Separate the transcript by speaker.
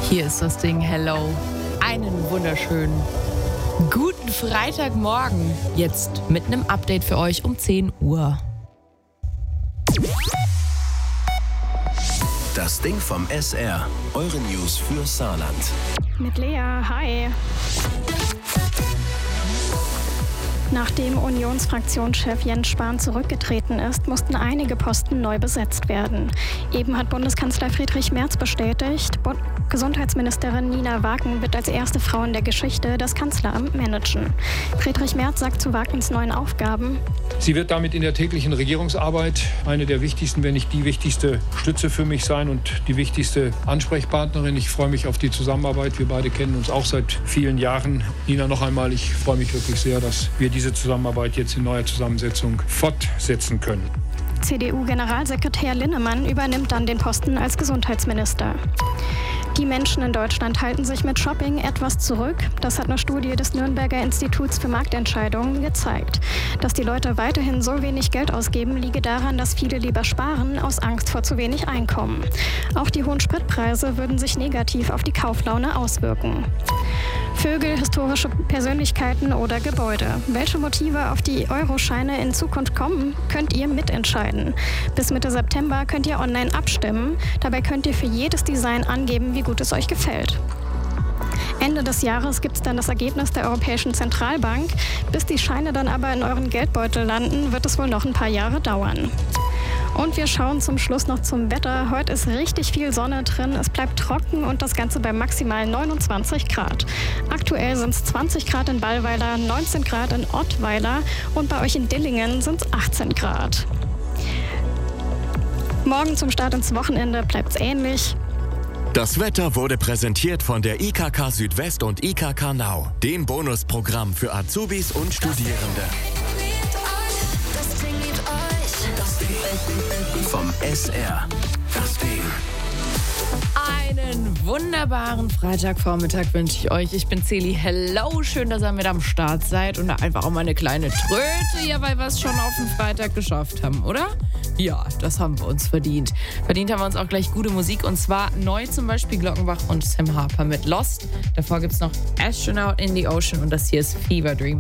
Speaker 1: Hier ist das Ding Hello. Einen wunderschönen guten Freitagmorgen. Jetzt mit einem Update für euch um 10 Uhr.
Speaker 2: Das Ding vom SR. Eure News für Saarland.
Speaker 3: Mit Lea, hi. Nachdem Unionsfraktionschef Jens Spahn zurückgetreten ist, mussten einige Posten neu besetzt werden. Eben hat Bundeskanzler Friedrich Merz bestätigt, Gesundheitsministerin Nina Wagen wird als erste Frau in der Geschichte das Kanzleramt managen. Friedrich Merz sagt zu Wagens neuen Aufgaben:
Speaker 4: Sie wird damit in der täglichen Regierungsarbeit eine der wichtigsten, wenn nicht die wichtigste Stütze für mich sein und die wichtigste Ansprechpartnerin. Ich freue mich auf die Zusammenarbeit. Wir beide kennen uns auch seit vielen Jahren. Nina, noch einmal, ich freue mich wirklich sehr, dass wir diese Zusammenarbeit jetzt in neuer Zusammensetzung fortsetzen können.
Speaker 3: CDU-Generalsekretär Linnemann übernimmt dann den Posten als Gesundheitsminister. Die Menschen in Deutschland halten sich mit Shopping etwas zurück. Das hat eine Studie des Nürnberger Instituts für Marktentscheidungen gezeigt. Dass die Leute weiterhin so wenig Geld ausgeben, liege daran, dass viele lieber sparen, aus Angst vor zu wenig Einkommen. Auch die hohen Spritpreise würden sich negativ auf die Kauflaune auswirken. Vögel, historische Persönlichkeiten oder Gebäude. Welche Motive auf die Euroscheine in Zukunft kommen, könnt ihr mitentscheiden. Bis Mitte September könnt ihr online abstimmen. Dabei könnt ihr für jedes Design angeben, wie gut es euch gefällt. Ende des Jahres gibt es dann das Ergebnis der Europäischen Zentralbank. Bis die Scheine dann aber in euren Geldbeutel landen, wird es wohl noch ein paar Jahre dauern. Und wir schauen zum Schluss noch zum Wetter. Heute ist richtig viel Sonne drin, es bleibt trocken und das Ganze bei maximal 29 Grad. Aktuell sind es 20 Grad in Ballweiler, 19 Grad in Ottweiler und bei euch in Dillingen sind es 18 Grad. Morgen zum Start ins Wochenende bleibt es ähnlich.
Speaker 5: Das Wetter wurde präsentiert von der IKK Südwest und IKK Now, dem Bonusprogramm für Azubis und Studierende.
Speaker 2: Vom SR. Das Ding.
Speaker 1: Einen wunderbaren Freitagvormittag wünsche ich euch. Ich bin Celi. Hello, schön, dass ihr mit am Start seid und einfach auch mal eine kleine Tröte hier, weil wir es schon auf den Freitag geschafft haben, oder? Ja, das haben wir uns verdient. Verdient haben wir uns auch gleich gute Musik und zwar neu zum Beispiel Glockenbach und Sam Harper mit Lost. Davor gibt es noch Astronaut in the Ocean und das hier ist Fever Dream.